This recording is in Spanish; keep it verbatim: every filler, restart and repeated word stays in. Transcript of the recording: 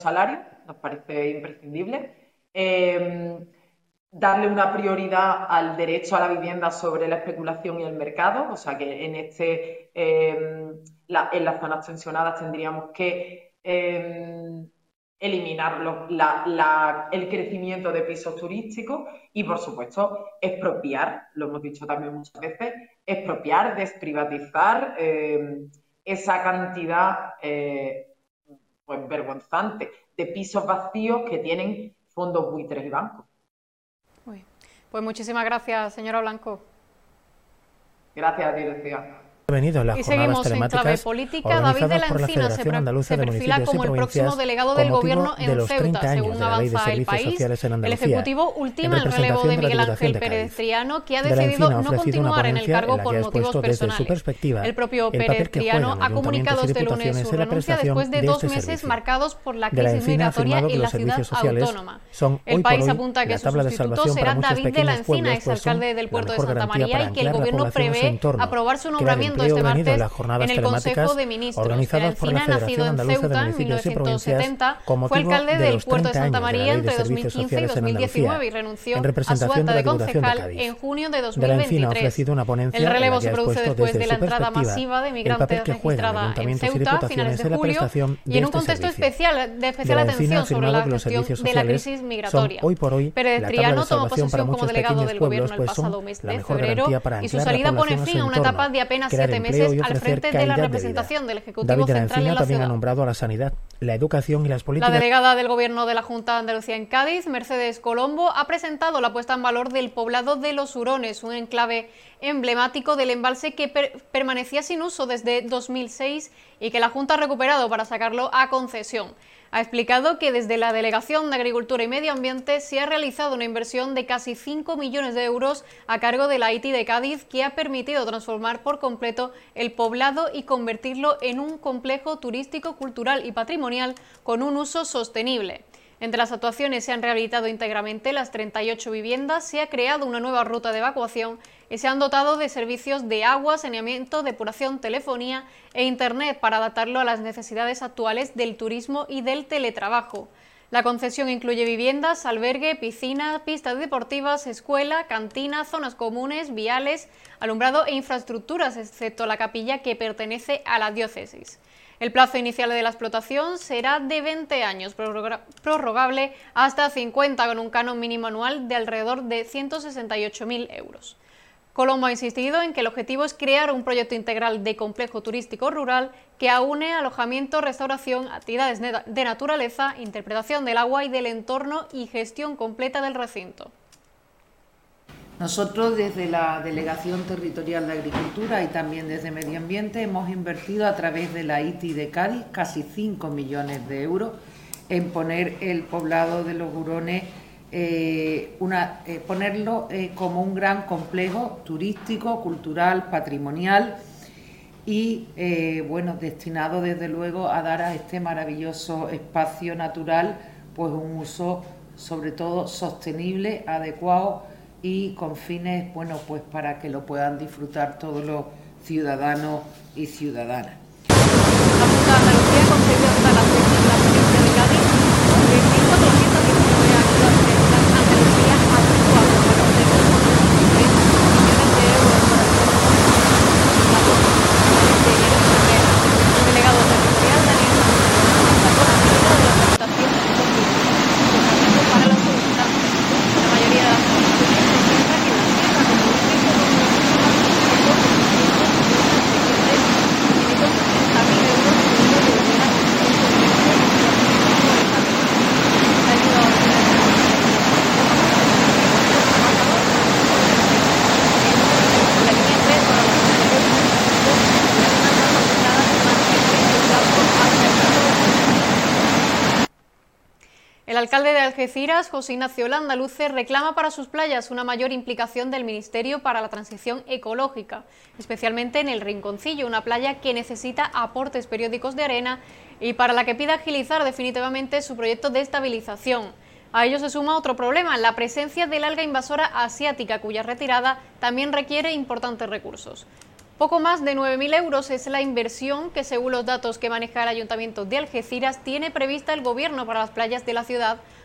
salarios, nos parece imprescindible. Eh, darle una prioridad al derecho a la vivienda sobre la especulación y el mercado, o sea que en, este, eh, la, en las zonas tensionadas tendríamos que eh, eliminar lo, la, la, el crecimiento de pisos turísticos y, por supuesto, expropiar, lo hemos dicho también muchas veces, expropiar, desprivatizar eh, esa cantidad eh, pues, vergonzante de pisos vacíos que tienen fondos buitres y bancos. Uy. Pues muchísimas gracias, señora Blanco. Gracias a ti, Lucía. Venido en las y jornadas seguimos en clave telemáticas política. David de la Encina se, pre se perfila como el próximo delegado del gobierno en Ceuta, según avanza el país. El Ejecutivo ultima el relevo de Miguel Ángel Pedestriano, que ha decidido no continuar en el cargo por motivos personales. El propio Pedestriano ha comunicado este lunes su renuncia después de dos meses marcados por la crisis migratoria en la ciudad autónoma. El país apunta que su sustituto será David de la Encina, exalcalde del puerto de Santa María, y que el gobierno prevé aprobar su nombramiento este martes en el Consejo de Ministros. El Encina, nacido en Ceuta en mil novecientos setenta, fue alcalde del puerto de Santa María entre dos mil quince y dos mil diecinueve y renunció a su acta de concejal en junio de dos mil veintitrés. El relevo se produce después de la entrada masiva de migrantes registrada en Ceuta a finales de julio y en un contexto especial de especial atención sobre la gestión de la crisis migratoria. Pedestriano tomó posesión como delegado del gobierno el pasado mes de febrero y su salida pone fin a una etapa de apenas siete meses al frente de la representación del Ejecutivo Central en la ciudad. Ha nombrado a la sanidad, la educación y las políticas. La delegada del Gobierno de la Junta de Andalucía en Cádiz, Mercedes Colombo, ha presentado la puesta en valor del poblado de Los Hurones, un enclave emblemático del embalse que per permanecía sin uso desde dos mil seis y que la Junta ha recuperado para sacarlo a concesión. Ha explicado que desde la Delegación de Agricultura y Medio Ambiente se ha realizado una inversión de casi cinco millones de euros a cargo de la I T I de Cádiz, que ha permitido transformar por completo el poblado y convertirlo en un complejo turístico, cultural y patrimonial con un uso sostenible. Entre las actuaciones se han rehabilitado íntegramente las treinta y ocho viviendas, se ha creado una nueva ruta de evacuación y se han dotado de servicios de agua, saneamiento, depuración, telefonía e internet para adaptarlo a las necesidades actuales del turismo y del teletrabajo. La concesión incluye viviendas, albergue, piscina, pistas deportivas, escuela, cantina, zonas comunes, viales, alumbrado e infraestructuras, excepto la capilla que pertenece a la diócesis. El plazo inicial de la explotación será de veinte años, prorrogable hasta cincuenta, con un canon mínimo anual de alrededor de ciento sesenta y ocho mil euros. Colombo ha insistido en que el objetivo es crear un proyecto integral de complejo turístico rural que aúne alojamiento, restauración, actividades de naturaleza, interpretación del agua y del entorno y gestión completa del recinto. Nosotros desde la Delegación Territorial de Agricultura y también desde Medio Ambiente hemos invertido a través de la I T I de Cádiz casi cinco millones de euros en poner el poblado de Los Hurones, eh, una, eh, ponerlo eh, como un gran complejo turístico, cultural, patrimonial y eh, bueno, destinado desde luego a dar a este maravilloso espacio natural pues un uso sobre todo sostenible, adecuado y con fines, bueno, pues para que lo puedan disfrutar todos los ciudadanos y ciudadanas. La Junta de Andalucía concedió hasta la fecha en la provincia de Cádiz tres mil cuatrocientas diecinueve ayudas directas a Andalucía a cuatro millones de euros para la el delegado territorial Daniel destacó la medida de la tramitación de los para los solicitantes. La mayoría de las solicitudes se centran en la tierra como un único El alcalde de Algeciras, José Ignacio Landaluce, reclama para sus playas una mayor implicación del Ministerio para la transición ecológica, especialmente en el Rinconcillo, una playa que necesita aportes periódicos de arena y para la que pide agilizar definitivamente su proyecto de estabilización. A ello se suma otro problema, la presencia del alga invasora asiática, cuya retirada también requiere importantes recursos. Poco más de nueve mil euros es la inversión que, según los datos que maneja el Ayuntamiento de Algeciras, tiene prevista el Gobierno para las playas de la ciudad